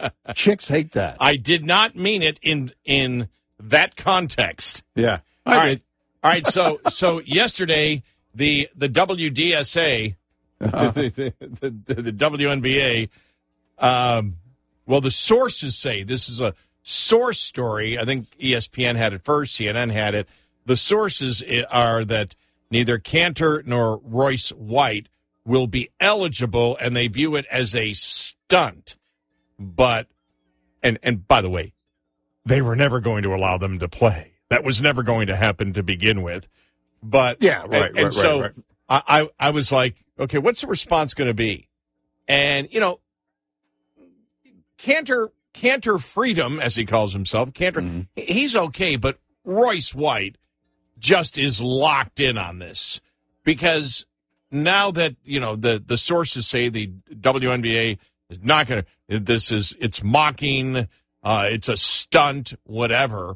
Chicks hate that. I did not mean it in that context. Yeah. All right. So yesterday, the WDSA, the WNBA, well, the sources say this is a source story. I think ESPN had it first, CNN had it. The sources are that neither Cantor nor Royce White will be eligible, and they view it as a stunt. But, and by the way, they were never going to allow them to play. That was never going to happen to begin with. But yeah, right. I was like, okay, what's the response going to be? And Cantor Freedom, as he calls himself, Cantor, he's okay, but Royce White just is locked in on this because now that the sources say the WNBA is not going to. It's mocking. It's a stunt. Whatever.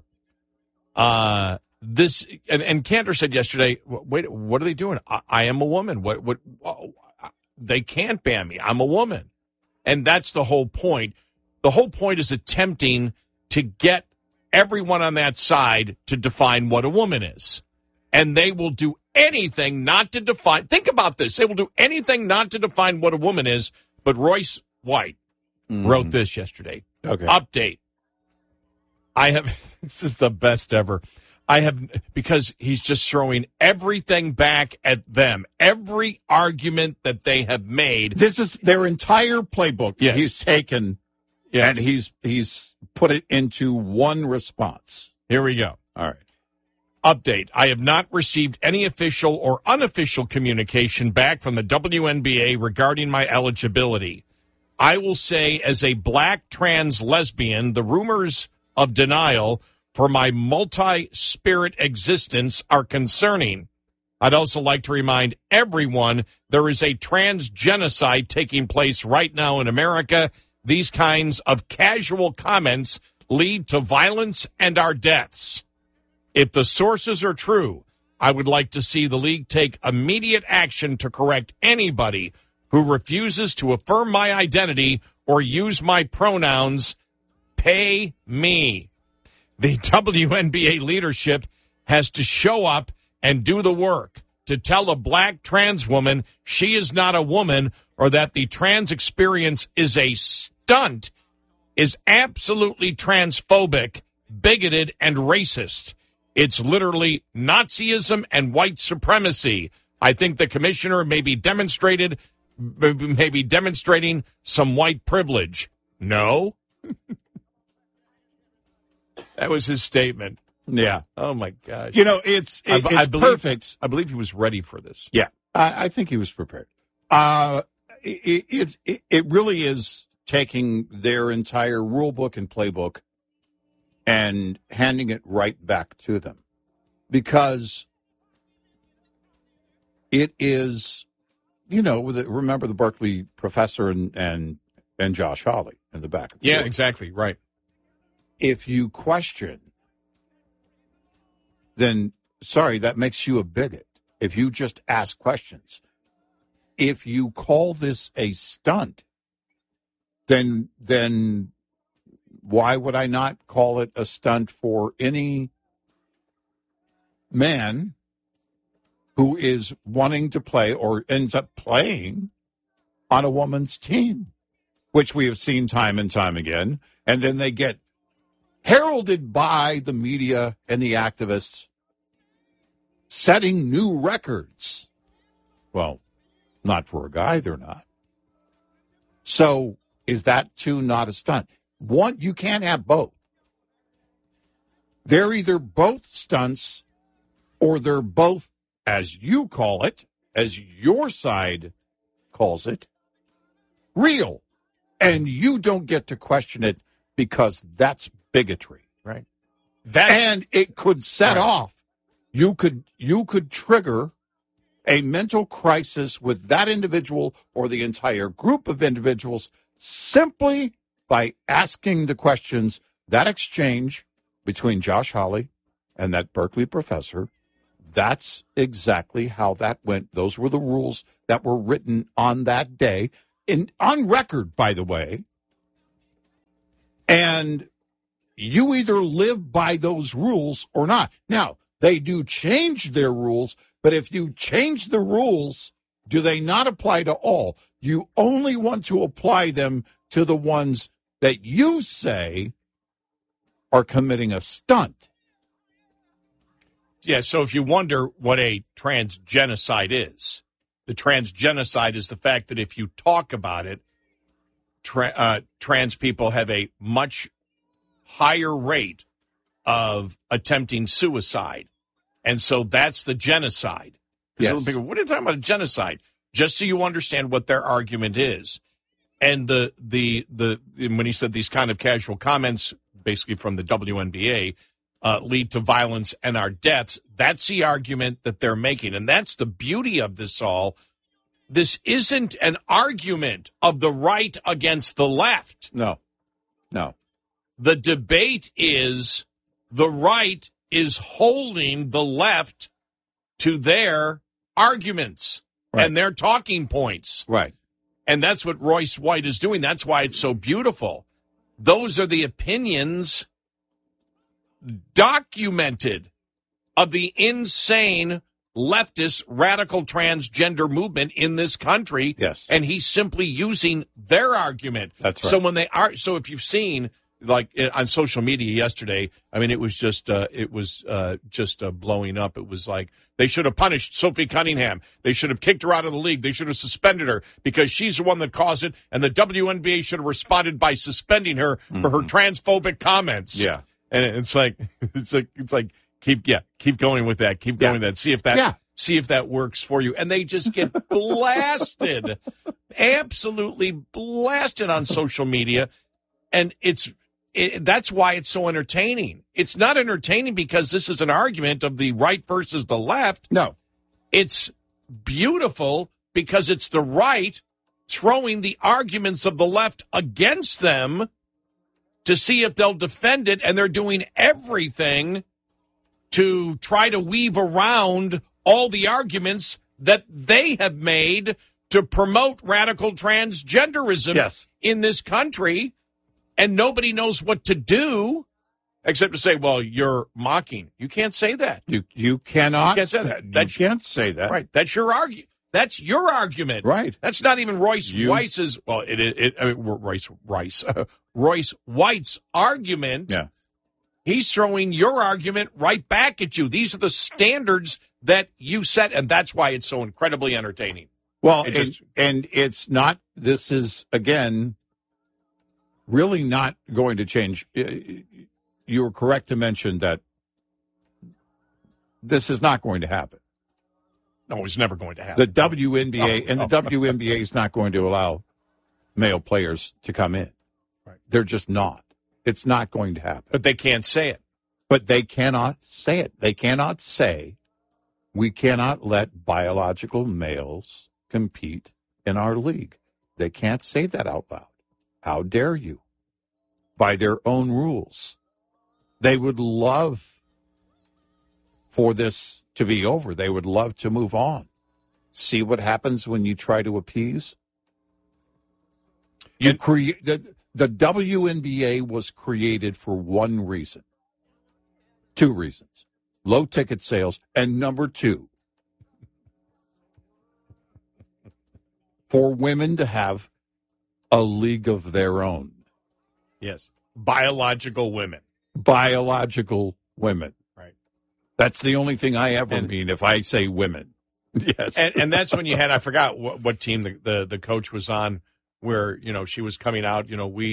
This and Cantor said yesterday. Wait, what are they doing? I am a woman. What? They can't ban me. I'm a woman, and that's the whole point. The whole point is attempting to get everyone on that side to define what a woman is, and they will do anything not to define. Think about this. They will do anything not to define what a woman is. But Royce White wrote this yesterday. Okay. Update. This is the best ever. Because he's just throwing everything back at them. Every argument that they have made. This is their entire playbook. Yes. He's taken and he's put it into one response. Here we go. All right. Update. I have not received any official or unofficial communication back from the WNBA regarding my eligibility. I will say, as a black trans lesbian, the rumors of denial for my multi-spirit existence are concerning. I'd also like to remind everyone there is a trans genocide taking place right now in America. These kinds of casual comments lead to violence and our deaths. If the sources are true, I would like to see the league take immediate action to correct anybody who refuses to affirm my identity or use my pronouns. Pay me. The WNBA leadership has to show up and do the work to tell a black trans woman she is not a woman or that the trans experience is a stunt is absolutely transphobic, bigoted, and racist. It's literally Nazism and white supremacy. I think the commissioner may be demonstrating some white privilege. No. That was his statement. Yeah. Oh, my gosh. It's perfect. I believe he was ready for this. Yeah. I think he was prepared. It really is taking their entire rule book and playbook and handing it right back to them. Because it is, remember the Berkeley professor and Josh Hawley in the back. Yeah, exactly. Right. If you question, then, sorry, that makes you a bigot. If you just ask questions. If you call this a stunt, then why would I not call it a stunt for any man who is wanting to play or ends up playing on a woman's team, which we have seen time and time again, and then they get heralded by the media and the activists setting new records. Well, not for a guy, they're not. So is that too not a stunt? One, you can't have both. They're either both stunts or they're both, as you call it, as your side calls it, real. And you don't get to question it because that's bigotry. Right. And it could set off. You could trigger a mental crisis with that individual or the entire group of individuals simply by asking the questions. That exchange between Josh Hawley and that Berkeley professor, that's exactly how that went. Those were the rules that were written on that day. On record, by the way, And you either live by those rules or not. Now, they do change their rules, but if you change the rules, do they not apply to all? You only want to apply them to the ones that you say are committing a stunt. Yeah, so if you wonder what a transgenocide is, the transgenocide is the fact that if you talk about it, trans people have a much higher rate of attempting suicide. And so that's the genocide. Yes. People, what are you talking about, a genocide? Just so you understand what their argument is. And the when he said these kind of casual comments, basically from the WNBA, lead to violence and our deaths, that's the argument that they're making. And that's the beauty of this all. This isn't an argument of the right against the left. No. The debate is the right is holding the left to their arguments and their talking points. Right. And that's what Royce White is doing. That's why it's so beautiful. Those are the opinions documented of the insane leftist radical transgender movement in this country. Yes. And he's simply using their argument. That's right. So when they are, so if you've seen, like on social media yesterday, I mean, it was just blowing up. It was like they should have punished Sophie Cunningham. They should have kicked her out of the league. They should have suspended her because she's the one that caused it. And the WNBA should have responded by suspending her for her transphobic comments. Yeah. And it's like keep going with that. Keep going with that. See if that works for you. And they just get blasted, absolutely blasted on social media. And that's why it's so entertaining. It's not entertaining because this is an argument of the right versus the left. No. It's beautiful because it's the right throwing the arguments of the left against them to see if they'll defend it, and they're doing everything to try to weave around all the arguments that they have made to promote radical transgenderism in this country. And nobody knows what to do except to say, well, you're mocking. You can't say that. You cannot. You can't say that. You can't say that. Right. That's your argument. That's your argument. Right. That's not even Royce White's argument. Yeah. He's throwing your argument right back at you. These are the standards that you set, and that's why it's so incredibly entertaining. Well, and it's not, this is, again, really not going to change. You were correct to mention that this is not going to happen. No, it's never going to happen. The WNBA the WNBA is not going to allow male players to come in. Right. They're just not. It's not going to happen. But they can't say it. But they cannot say it. They cannot say, we cannot let biological males compete in our league. They can't say that out loud. How dare you? By their own rules. They would love for this to be over. They would love to move on. See what happens when you try to appease? The WNBA was created for one reason. Two reasons. Low ticket sales, and number two, for women to have a league of their own. Yes. Biological women. Biological women. Right. That's the only thing I ever mean if I say women. Yes. And that's when you had, I forgot what team the coach was on, where, she was coming out,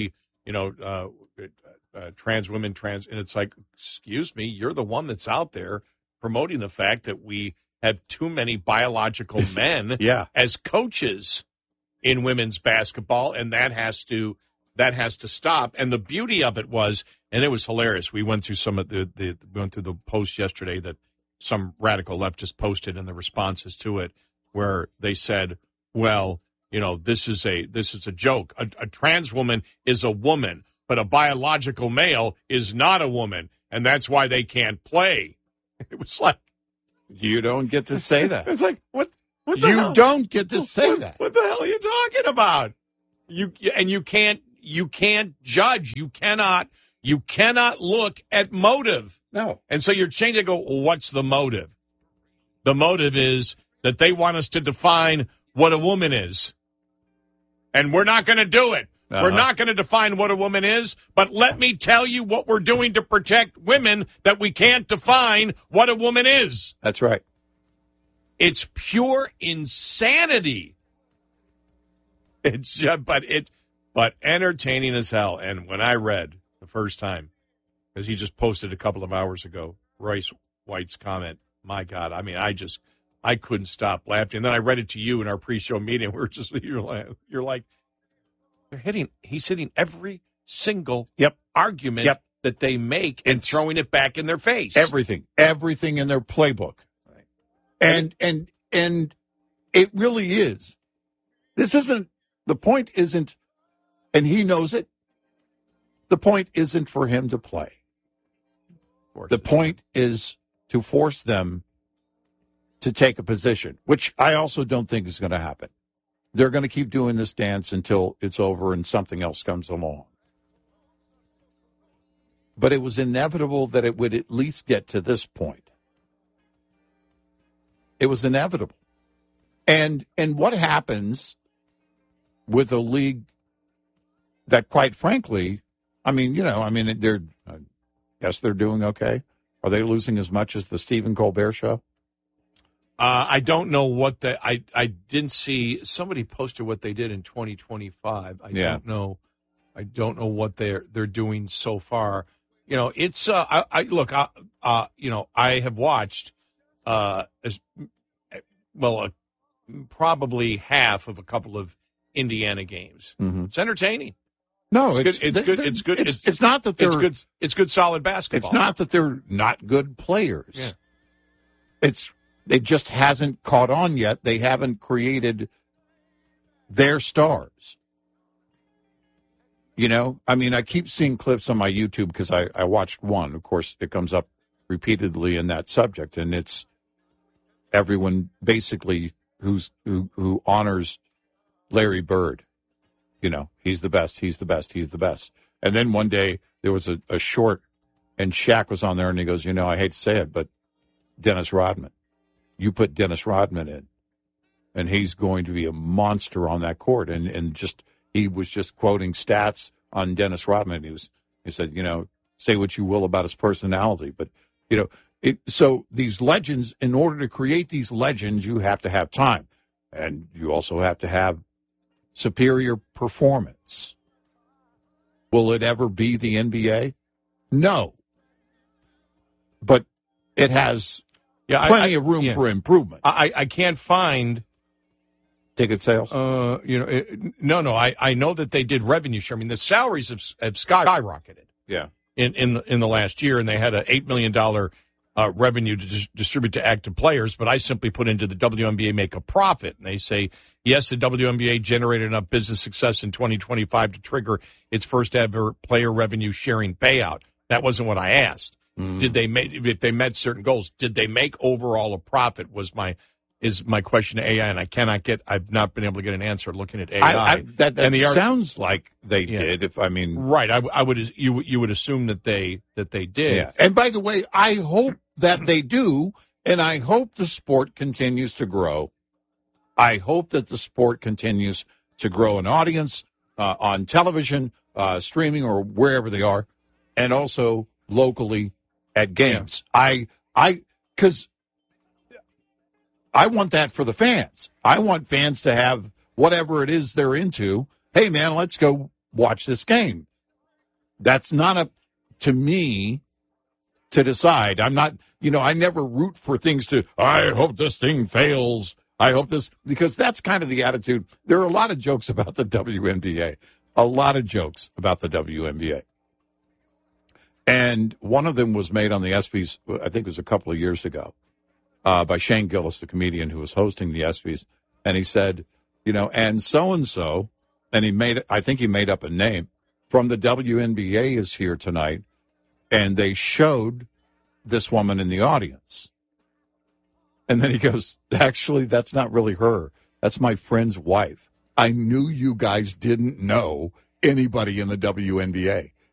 trans women, and it's like, excuse me, you're the one that's out there promoting the fact that we have too many biological men as coaches in women's basketball, and that has to stop. And the beauty of it was, and it was hilarious. We went through we went through the post yesterday that some radical leftist posted and the responses to it, where they said, well, this is a joke. A trans woman is a woman, but a biological male is not a woman, and that's why they can't play. It was like, you don't get to say that. It's like, what the you hell? Don't get to say that. What the hell are you talking about? You can't you can't judge. You cannot look at motive. No. And so you're changing to go, well, what's the motive? The motive is that they want us to define what a woman is. And we're not going to do it. We're not going to define what a woman is, but let me tell you what we're doing to protect women that we can't define what a woman is. That's right. It's pure insanity. It's just, but entertaining as hell. And when I read the first time, because he just posted a couple of hours ago, Royce White's comment, my God, I mean, I couldn't stop laughing. And then I read it to you in our pre-show meeting. You're like, he's hitting every single argument that they make and throwing it back in their face. Everything in their playbook. Right. And it really is. The point isn't, and he knows it, the point isn't for him to play. The point is to force them to take a position, which I also don't think is going to happen. They're going to keep doing this dance until it's over and something else comes along. But it was inevitable that it would at least get to this point. It was inevitable. And what happens with a league that, quite frankly, they're doing okay. Are they losing as much as the Stephen Colbert Show? I don't know what I didn't see. Somebody posted what they did in 2025. I don't know what they're doing so far. You know, it's I have watched probably half of a couple of Indiana games. Mm-hmm. It's entertaining. No, it's good. It's not that they're good. It's good, solid basketball. It's not that they're not good players. Yeah. It just hasn't caught on yet. They haven't created their stars. You know, I mean, I keep seeing clips on my YouTube because I watched one. Of course, it comes up repeatedly in that subject, and it's everyone basically who honors Larry Bird. You know, he's the best, he's the best, he's the best. And then one day there was a short, and Shaq was on there, and he goes, you know, I hate to say it, but Dennis Rodman. You put Dennis Rodman in, and he's going to be a monster on that court. And he was just quoting stats on Dennis Rodman. He said, you know, say what you will about his personality, but you know, so these legends. In order to create these legends, you have to have time, and you also have to have superior performance. Will it ever be the NBA? No, but it has. Yeah, plenty of room for improvement. I can't find ticket sales. No. I know that they did revenue share. I mean, the salaries have skyrocketed. Yeah. In the last year, and they had an $8 million revenue to distribute to active players. But I simply put into the WNBA make a profit, and they say yes, the WNBA generated enough business success in 2025 to trigger its first ever player revenue sharing payout. That wasn't what I asked. Did they if they met certain goals? Did they make overall a profit? Is my question to AI, and I've not been able to get an answer looking at AI. That sounds like they did. Right, you would assume that they did. Yeah. And by the way, I hope that they do, and I hope the sport continues to grow. I hope that the sport continues to grow an audience on television, streaming, or wherever they are, and also locally at games. Yeah. Because I want that for the fans. I want fans to have whatever it is they're into. Hey, man, let's go watch this game. That's not up to me to decide. I'm not, I never root for things I hope this thing fails. I hope this, because that's kind of the attitude. There are a lot of jokes about the WNBA. And one of them was made on the ESPYs, I think it was a couple of years ago, by Shane Gillis, the comedian who was hosting the ESPYs. And he said, and so-and-so, and I think he made up a name, from the WNBA is here tonight. And they showed this woman in the audience. And then he goes, actually, that's not really her. That's my friend's wife. I knew you guys didn't know anybody in the WNBA.